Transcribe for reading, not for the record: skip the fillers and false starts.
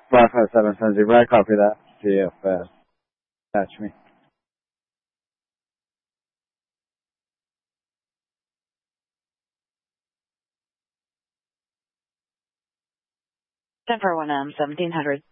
55770, copy that. See if catch me. Denver 1M 1700.